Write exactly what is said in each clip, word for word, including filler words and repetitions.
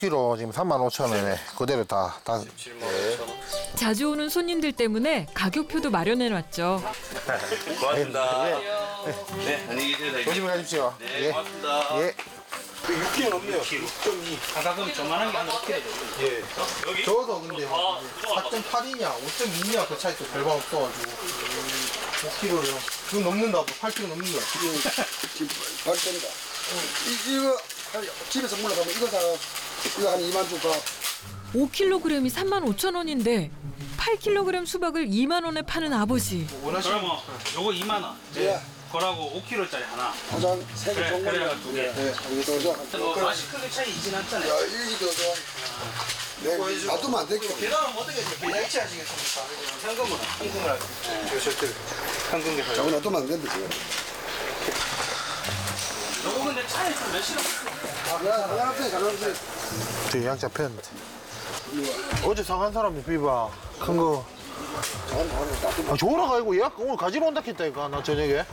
키로 지금 삼만 오천 원에 그대로 다, 다. 십칠만 오천 원. 자주 오는 손님들 때문에 가격표도 마련해놨죠. 고맙습니다. 예. 네, 안녕히 계세요. 조심히 가십시오. 네, 예. 고맙습니다. 예. 육 킬로그램 넘네요. 육 점 이. 가격은 조만한 게 한 오 킬로그램. 예. 여기? 적어도 근데 사 점 팔이냐 오 점 이냐 그 차이 또 별반 없어가지고 오 킬로그램요. 그거 넘는다고 팔 킬로그램 넘는다. 지금 발전이다. 이, 이거 집에서 물러가면 이거 사 이거 한 이만 줄까? 오 킬로그램이 삼만 오천 원인데 팔 킬로그램 수박을 이만 원에 파는 아버지. 원하시면 그러면 요거 이만 원. 예. 그거라고 오 킬로그램짜리 하나. 포장 세개 그래, 좋은 그래가 거는 두 개. 네, 이거 더 뭐 줘. 맛이 크게 차이 있진 않잖아요. 야, 이거 더 줘. 네, 놔두면 안 되겠다. 계산은 어떻게 해요? 계산 일치 하시겠습니까? 현금으로. 현금으로 하겠습니다. 절대 현금 계산. 저거 놔두면 안 된다 지금. 요거 근데 차이 좀 몇 시간? 야, 가능합니다, 가능합니다. 뒤에 양 잡혔는데. 어제 상한 사람이 비봐. 큰 거. 아, 줘라 가지고 예약 오늘 가지러 온다 했다니까 나 저녁에.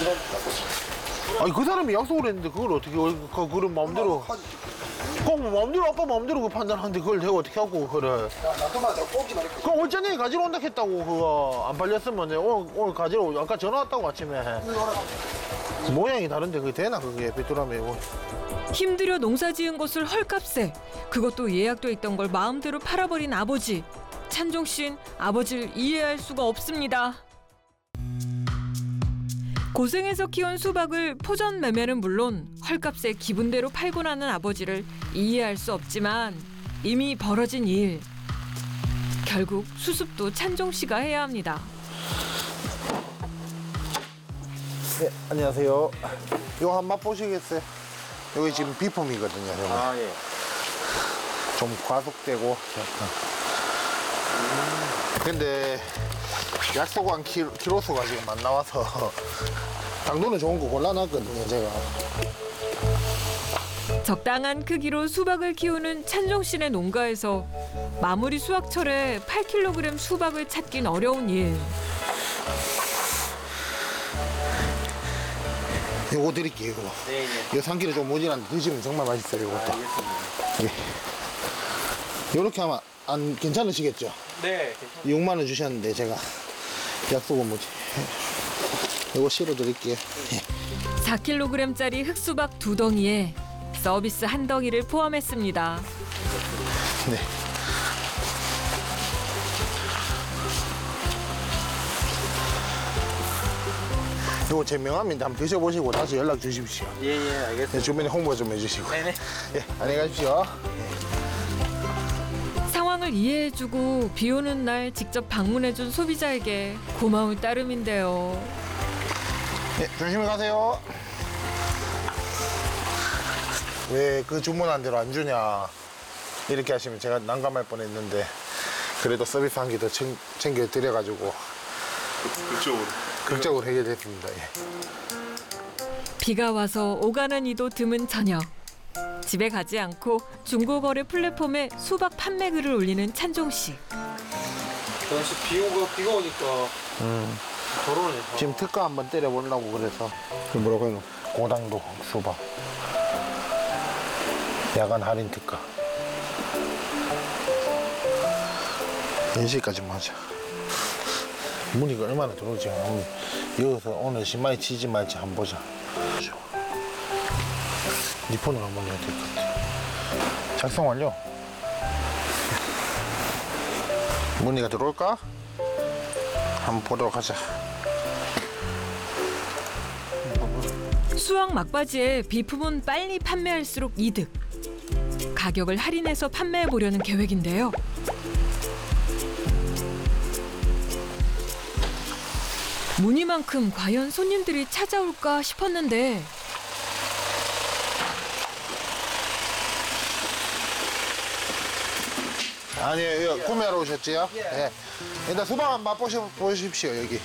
아니 그 사람이 약속을 했는데 그걸 어떻게 그 그런 마음대로. 꼭 마음대로 아빠 마음대로 그 판단하는데 그걸 내가 어떻게 하고 그래. 야, 놔두면 저 꼽지 말고. 그럼 어제 저녁에 가지러 온다 했다고 그거 안 팔렸으면 내가 오늘 오늘 가지러 오- 아까 전화 왔다고 아침에. 모양이 다른데 그게 되나 그게 비뚜라미 이거. 힘들여 농사 지은 것을 헐값에 그것도 예약돼 있던 걸 마음대로 팔아버린 아버지. 찬종 씨는 아버지를 이해할 수가 없습니다. 고생해서 키운 수박을 포전 매매는 물론 헐값에 기분대로 팔고 나는 아버지를 이해할 수 없지만 이미 벌어진 일. 결국 수습도 찬종 씨가 해야 합니다. 네 안녕하세요. 이거 한 맛보시겠어요? 여기 지금 비품이거든요. 여기. 아 예. 좀 과속되고 약간. 근데 약속한 키, 키로수가 지금 안 나와서 당도는 좋은 거 골라놨거든요 제가. 적당한 크기로 수박을 키우는 찬종 씨네 농가에서 마무리 수확철에 팔 킬로그램 수박을 찾긴 어려운 일. 요거 드릴게요 이거. 네, 네. 이거 삼 킬로그램 좀 모질한데 드시면 정말 맛있어요 이것도. 알겠습니다. 예. 요렇게 하면 안 괜찮으시겠죠? 네. 육만 원 주셨는데 제가 약속은 뭐지? 이거 실어 드릴게요. 사 킬로그램짜리 흑수박 두 덩이에 서비스 한 덩이를 포함했습니다. 네. 이거 제 명함인데 한번 드셔보시고 다시 연락 주십시오. 예예 알겠습니다. 네, 주변에 홍보 좀 해주시고. 네네. 예, 안녕히 가십시오. 상황을 이해해주고 비 오는 날 직접 방문해준 소비자에게 고마울 따름인데요. 네, 조심히 가세요. 왜 그 주문한 대로 안 주냐 이렇게 하시면 제가 난감할 뻔했는데 그래도 서비스 한 개 더 챙겨 드려가지고 그쪽으로. 극적으로 해결됐습니다. 예. 비가 와서 오가는 이도 드문 저녁. 집에 가지 않고 중고거래 플랫폼에 수박 판매 글을 올리는 찬종 씨. 당시 비 오고 비가 오니까 음, 더러워네. 지금 특가 한번 때려보려고 그래서 그 뭐라고 해요? 고당도 수박 야간 할인 특가 네 시까지만 하자. 문의가 얼마나 들어오지? 오늘 여기서 오늘 신마이 치지 말지 한번 보자. 네 폰으로 한번 해야 될 것 같아. 작성 완료. 문의가 들어올까? 한번 보도록 하자. 수확 막바지에 비품은 빨리 판매할수록 이득. 가격을 할인해서 판매해 보려는 계획인데요. 문의만큼 과연 손님들이 찾아올까 싶었는데 아니에요. 이거 구매하러 오셨지요? 예. 일단 수박 한번 맛보십시오 여기.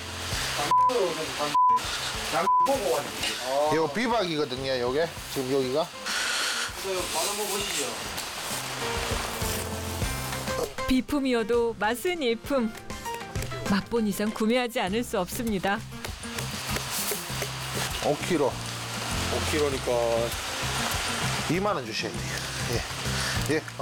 보고 왔네. 이거 비박이거든요, 요게. 지금 여기가. 한번 보시죠. 비품이어도 맛은 일품. 맛본 이상 구매하지 않을 수 없습니다. 오 킬로그램. 오 킬로그램니까 이만 원 주셔야 돼요. 예. 예.